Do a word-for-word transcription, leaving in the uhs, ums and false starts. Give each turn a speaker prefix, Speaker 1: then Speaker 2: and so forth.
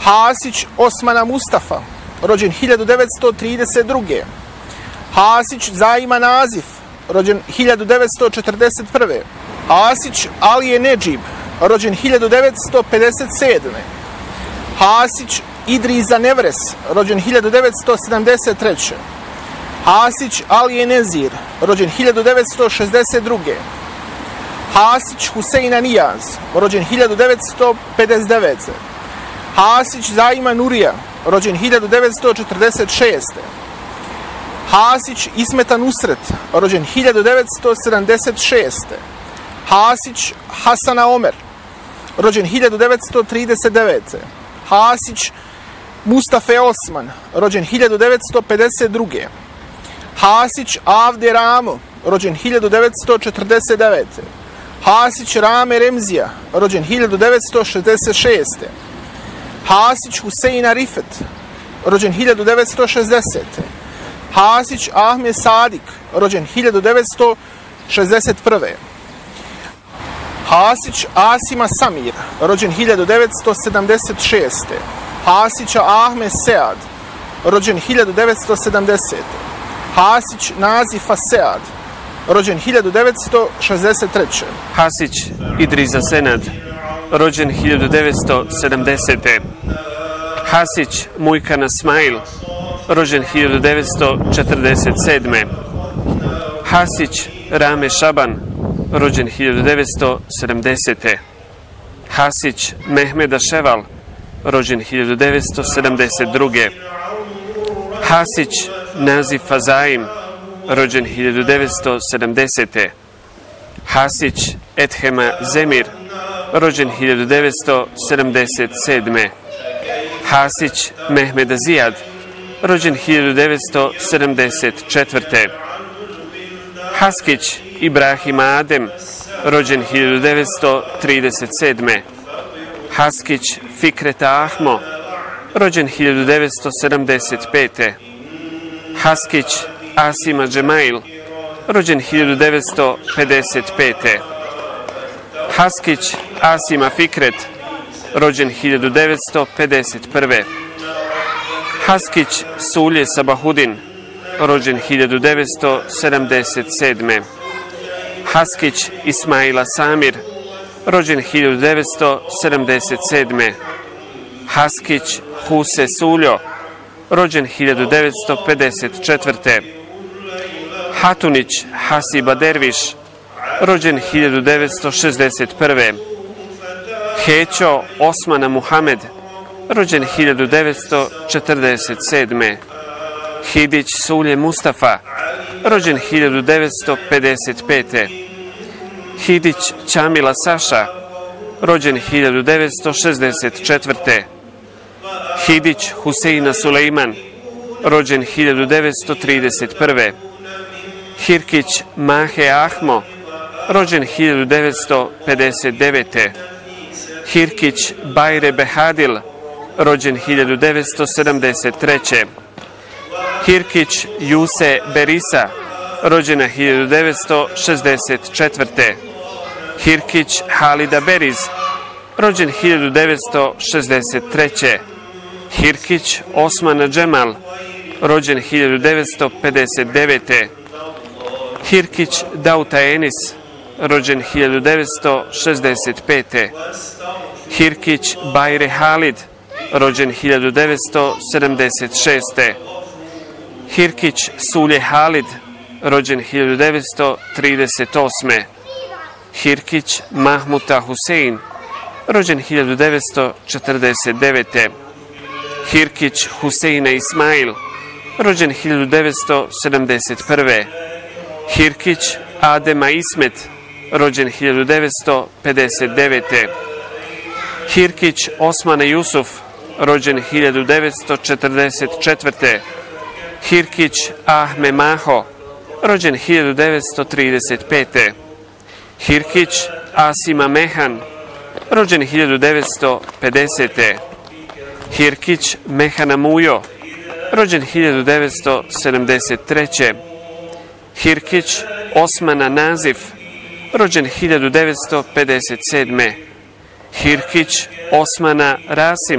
Speaker 1: Hasić Osmana Mustafa, rođen hiljadu devetsto trideset druge. Hasić Zaima Nazif, rođen hiljadu devetsto četrdeset prve. Hasić Alije Nedžib, rođen hiljadu devetsto pedeset sedme. Hasić Idriza Nevres, rođen hiljadu devetsto sedamdeset treće. Hasić Alije Nezir, rođen hiljadu devetsto šezdeset druge. Hasić Huseina Nijaz, rođen hiljadu devetsto pedeset devete. Hasić Zaima Nurija, rođen hiljadu devetsto četrdeset šeste. Hasić Ismeta Nusret, rođen hiljadu devetsto sedamdeset šeste. Hasić Hasana Omer, rođen hiljadu devetsto trideset devete. Hasić Mustafa Osman, rođen hiljadu devetsto pedeset druge. Hasić Avde Ramo, rođen hiljadu devetsto četrdeset devete. Hasić Rame Remzija, rođen hiljadu devetsto šezdeset šeste. Hasić Huseina Rifet, rođen hiljadu devetsto šezdesete. Hasić Ahmed Sadik, rođen hiljadu devetsto šezdeset prve. Hasić Asima Samir, rođen hiljadu devetsto sedamdeset šeste. Hasića Ahmed Sead, rođen hiljadu devetsto sedamdesete. Hasić Nazifa Sead, rođen hiljadu devetsto šezdeset treće.
Speaker 2: Hasić Idriza Senad, rođen hiljadu devetsto sedamdesete. Hasić Mujkana Smail, rođen hiljadu devetsto četrdeset sedme. Hasić Rame Šaban, rođen hiljadu devetsto sedamdesete. Hasić Mehmeda Ševal, rođen hiljadu devetsto sedamdeset druge. Hasić Nazif Fazaim, rođen hiljadu devetsto sedamdesete. Hasić Ethema Zemir, rođen hiljadu devetsto sedamdeset sedme. Hasić Mehmeda Zijad, rođen hiljadu devetsto sedamdeset četvrte. Haskić Ibrahim Adem, rođen hiljadu devetsto trideset sedme. Haskić Fikreta Ahmo, rođen hiljadu devetsto sedamdeset pete. Haskić Asima Džemail, rođen hiljadu devetsto pedeset pete. Haskić Asima Fikret, rođen hiljadu devetsto pedeset prve. Haskić Sulje Sabahudin, rođen hiljadu devetsto sedamdeset sedme. Haskić Ismaila Samir, rođen hiljadu devetsto sedamdeset sedme. Haskić Huse Suljo, rođen hiljadu devetsto pedeset četvrte. Hatunić Hasiba Derviš, rođen hiljadu devetsto šezdeset prve. Hećo Osmana Muhamed, rođen hiljadu devetsto četrdeset sedme. Hidić Sulje Mustafa, rođen hiljadu devetsto pedeset pete. Hidić Ćamila Saša, rođen hiljadu devetsto šezdeset četvrte. Hidić Huseina Sulejman, rođen hiljadu devetsto trideset prve. Hirkić Mahe Ahmo, rođen hiljadu devetsto pedeset devete. Hirkić Bajre Behadil, rođen hiljadu devetsto sedamdeset treće. Hirkić Juse Berisa, rođena hiljadu devetsto šezdeset četvrte. Hirkić Halida Beriz, rođen hiljadu devetsto šezdeset treće. Hirkić Osmana Džemal, rođen hiljadu devetsto pedeset devete. Hirkić Dauta Enis, rođen hiljadu devetsto šezdeset pete. Hirkić Bajre Halid, rođen hiljadu devetsto sedamdeset šeste. Hirkić Sulje Halid, rođen hiljadu devetsto trideset osme. Hirkić Mahmuta Husein, rođen hiljadu devetsto četrdeset devete. Hirkić Huseina Ismail, rođen hiljadu devetsto sedamdeset prve. Hirkić Adema Ismet, rođen hiljadu devetsto pedeset devete. Hirkić Osmana Jusuf, rođen hiljadu devetsto četrdeset četvrte. Hirkić Ahme Maho, rođen hiljadu devetsto trideset pete. Hirkić Asima Mehan, rođen hiljadu devetsto pedesete. Hirkić Mehana Mujo, rođen hiljadu devetsto sedamdeset treće. Hirkić Osmana Nazif, rođen hiljadu devetsto pedeset sedme. Hirkić Osmana Rasim,